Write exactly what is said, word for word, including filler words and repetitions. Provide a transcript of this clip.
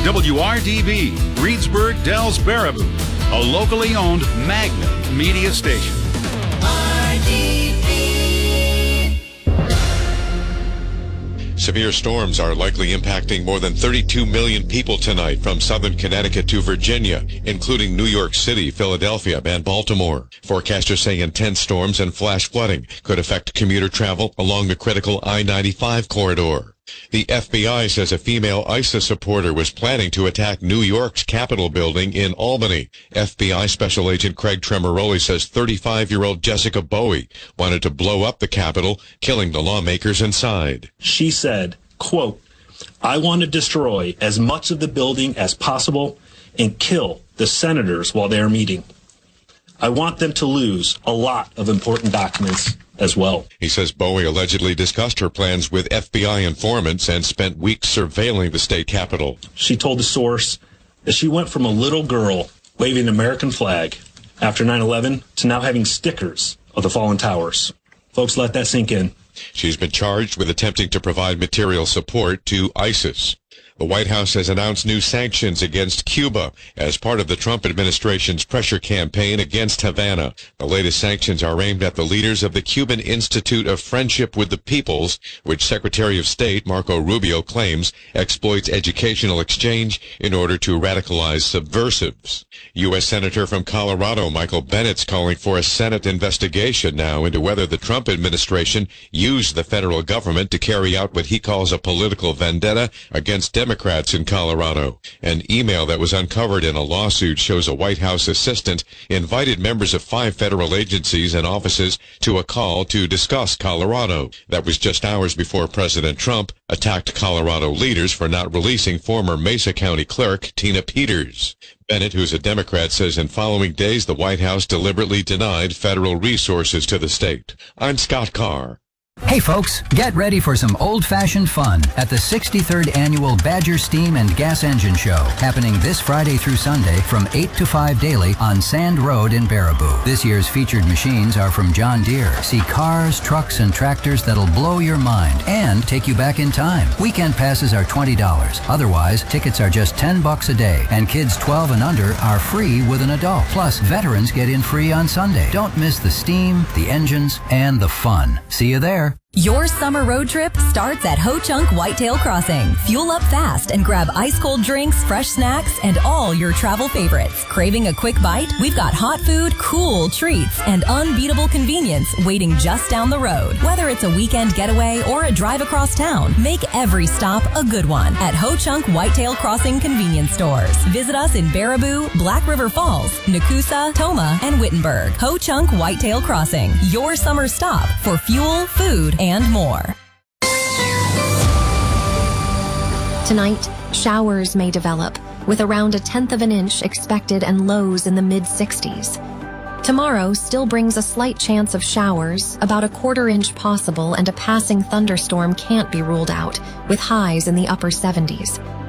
W R D B, Reedsburg, Dells, Baraboo, a locally owned Magna media station. R D B. Severe storms are likely impacting more than thirty-two million people tonight from southern Connecticut to Virginia, including New York City, Philadelphia, and Baltimore. Forecasters say intense storms and flash flooding could affect commuter travel along the critical I ninety-five corridor. The F B I says a female ISIS supporter was planning to attack New York's Capitol building in Albany. F B I Special Agent Craig Tremoroli says thirty-five-year-old Jessica Bowie wanted to blow up the Capitol, killing the lawmakers inside. She said, quote, "I want to destroy as much of the building as possible and kill the senators while they're meeting. I want them to lose a lot of important documents as well." He says Bowie allegedly discussed her plans with F B I informants and spent weeks surveilling the state capitol. She told the source that she went from a little girl waving an American flag after nine eleven to now having stickers of the fallen towers. Folks, let that sink in. She's been charged with attempting to provide material support to ISIS. The White House has announced new sanctions against Cuba as part of the Trump administration's pressure campaign against Havana. The latest sanctions are aimed at the leaders of the Cuban Institute of Friendship with the Peoples, which Secretary of State Marco Rubio claims exploits educational exchange in order to radicalize subversives. U S Senator from Colorado Michael Bennet's calling for a Senate investigation now into whether the Trump administration used the federal government to carry out what he calls a political vendetta against Democrats. Democrats in Colorado. An email that was uncovered in a lawsuit shows a White House assistant invited members of five federal agencies and offices to a call to discuss Colorado. That was just hours before President Trump attacked Colorado leaders for not releasing former Mesa County Clerk Tina Peters. Bennett, who's a Democrat, says in following days the White House deliberately denied federal resources to the state. I'm Scott Carr. Hey folks, get ready for some old-fashioned fun at the sixty-third Annual Badger Steam and Gas Engine Show, happening this Friday through Sunday from eight to five daily on Sand Road in Baraboo. This year's featured machines are from John Deere. See cars, trucks, and tractors that'll blow your mind and take you back in time. Weekend passes are twenty dollars. Otherwise, tickets are just ten bucks a day, and kids twelve and under are free with an adult. Plus, veterans get in free on Sunday. Don't miss the steam, the engines, and the fun. See you there. Your summer road trip starts at Ho Chunk Whitetail Crossing. Fuel up fast and grab ice-cold drinks, fresh snacks, and all your travel favorites. Craving a quick bite? We've got hot food, cool treats, and unbeatable convenience waiting just down the road. Whether it's a weekend getaway or a drive across town, make every stop a good one at Ho Chunk Whitetail Crossing convenience stores. Visit us in Baraboo, Black River Falls, Nakusa, Toma, and Wittenberg. Ho Chunk Whitetail Crossing, your summer stop for fuel, food, and and more. Tonight, showers may develop, with around a tenth of an inch expected and lows in the mid sixties. Tomorrow still brings a slight chance of showers, about a quarter inch possible, and a passing thunderstorm can't be ruled out, with highs in the upper seventies.